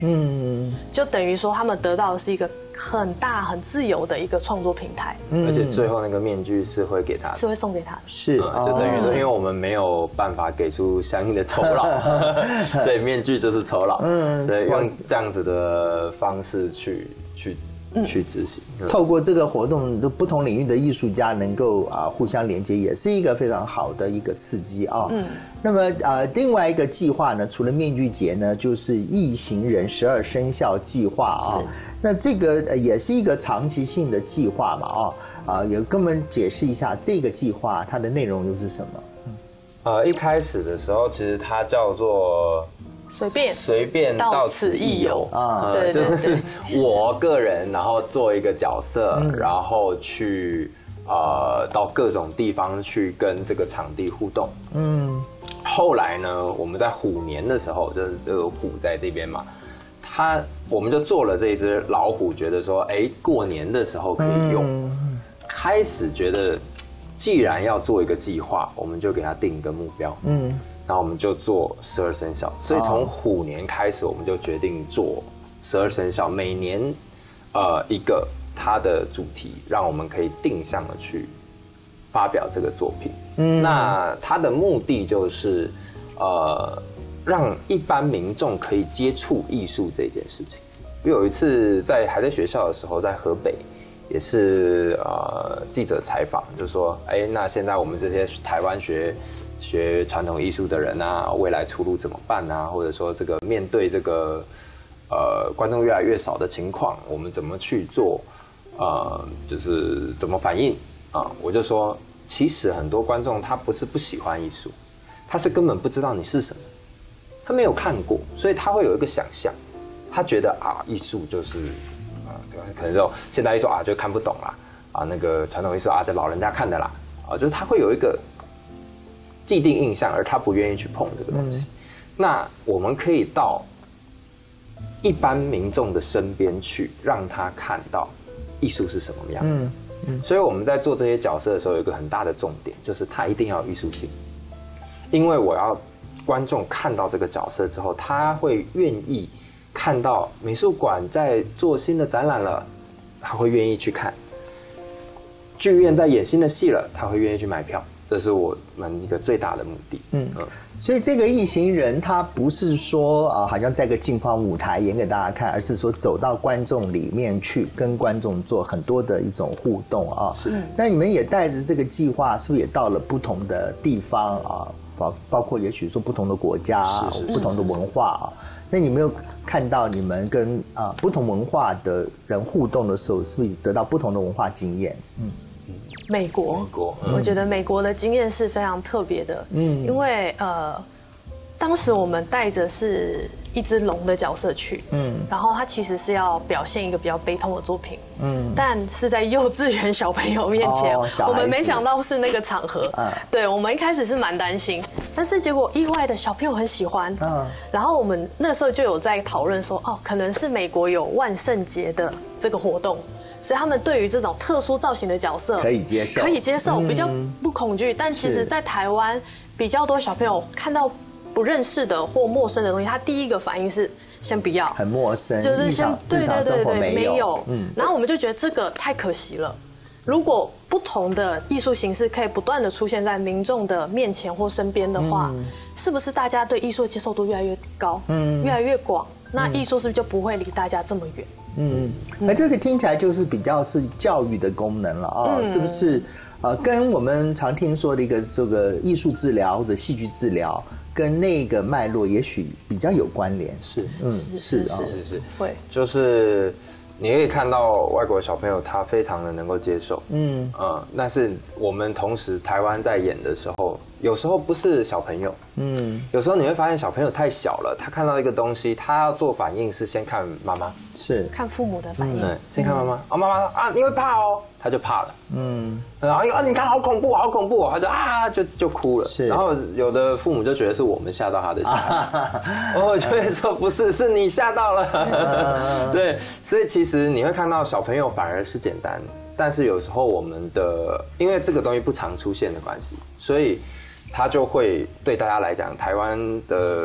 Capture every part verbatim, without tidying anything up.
嗯， 就等于说他们得到的是一个很大很自由的一个创作平台， 嗯、而且最后那个面具是会给他的， 是会送给他的， 是、 嗯，就等于说，因为我们没有办法给出相应的酬劳，所以面具就是酬劳，嗯，所以用这样子的方式去去。去执行， 透过这个活动，不同领域的艺术家能够啊互相连接，也是一个非常好的一个刺激啊。嗯，那么呃，另外一个计划呢，除了面具节呢，就是异行人十二生肖计划啊。那这个也是一个长期性的计划嘛啊啊，也跟我们解释一下这个计划它的内容又是什么？ 嗯、呃，一开始的时候，其实它叫做。 随便随便到此一游啊， 对，就是我个人，然后做一个角色，嗯、然后去呃到各种地方去跟这个场地互动。嗯，后来呢，我们在虎年的时候，就是这个虎在这边嘛，他我们就做了这一只老虎，觉得说，哎，过年的时候可以用。嗯、开始觉得，既然要做一个计划，我们就给他定一个目标。嗯。然后我们就做十二生肖，所以从虎年开始，我们就决定做十二生肖，每年呃一个它的主题，让我们可以定向的去发表这个作品。嗯，那它的目的就是呃让一般民众可以接触艺术这件事情。有一次在还在学校的时候，在河北也是呃记者采访，就说，哎，那现在我们这些台湾学。学传统艺术的人啊，未来出路怎么办啊？或者说这个面对这个呃观众越来越少的情况，我们怎么去做？呃，就是怎么反应啊？我就说，其实很多观众他不是不喜欢艺术，他是根本不知道你是什么，他没有看过，所以他会有一个想象，他觉得啊，艺术就是啊，对吧？可能就现代艺术啊就看不懂啦，啊那个传统艺术啊，这老人家看的啦，啊，就是他会有一个。既定印象，而他不愿意去碰这个东西。嗯、那我们可以到一般民众的身边去，让他看到艺术是什么样子。嗯嗯、所以我们在做这些角色的时候，有一个很大的重点，就是他一定要有艺术性。因为我要观众看到这个角色之后，他会愿意看到美术馆在做新的展览了，他会愿意去看；剧院在演新的戏了，他会愿意去买票。这是我们一个最大的目的。嗯嗯， 所以这个异行人他不是说啊、呃，好像在一个镜框舞台演给大家看，而是说走到观众里面去，跟观众做很多的一种互动啊。是。那你们也带着这个计划，是不是也到了不同的地方啊？包包括也许说不同的国家、啊，是是是不同的文化啊。那你没有看到你们跟啊、呃、不同文化的人互动的时候，是不是得到不同的文化经验？嗯。 美国，美国嗯、我觉得美国的经验是非常特别的，嗯，因为呃，当时我们带着是一只龙的角色去，嗯，然后它其实是要表现一个比较悲痛的作品，嗯，但是在幼稚园小朋友面前，哦、我们没想到是那个场合，嗯，对我们一开始是蛮担心，但是结果意外的小朋友很喜欢，嗯，然后我们那时候就有在讨论说，哦，可能是美国有万圣节的这个活动。所以他们对于这种特殊造型的角色可以接受， 可以接受，比较不恐惧。但其实，在台湾比较多小朋友看到不认识的或陌生的东西，他第一个反应是先不要， 很陌生， 就是先对对对对没有。 嗯，然后我们就觉得这个太可惜了。如果不同的艺术形式可以不断的出现在民众的面前或身边的话，嗯、是不是大家对艺术接受度越来越高，嗯，越来越广？那艺术是不是就不会离大家这么远？ 嗯，那这个听起来就是比较是教育的功能了啊，嗯、是不是？呃，跟我们常听说的一个这个艺术治疗或者戏剧治疗，跟那个脉络也许比较有关联。 是， 嗯， 是是是是是， 会， 就是你可以看到外国小朋友他非常的能够接受，嗯呃，但是我们同时台湾在演的时候，有时候不是小朋友，嗯，有时候你会发现小朋友太小了，他看到一个东西，他要做反应是先看妈妈， 是看父母的反应， 对，先看妈妈，哦，妈妈啊，你会怕哦，他就怕了，嗯，哎呦，你看好恐怖，好恐怖，他就啊，就就哭了， 是， 然后有的父母就觉得是我们吓到他的小孩，我就会说不是，是你吓到了，对，所以其实你会看到小朋友反而是简单，但是有时候我们的因为这个东西不常出现的关系，所以他就会对大家来讲，台湾的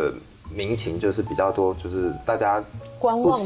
民情就是比较多，就是大家观望